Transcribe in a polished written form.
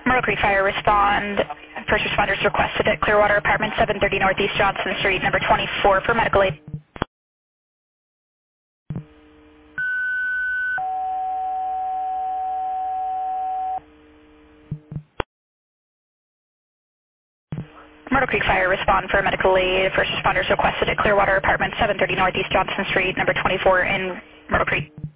Myrtle Creek Fire, respond. First responders requested at Clearwater Apartment 730 Northeast Johnson Street, number 24 for medical aid. Myrtle Creek Fire, respond for medical aid. First responders requested at Clearwater Apartment 730 Northeast Johnson Street, number 24 in Myrtle Creek.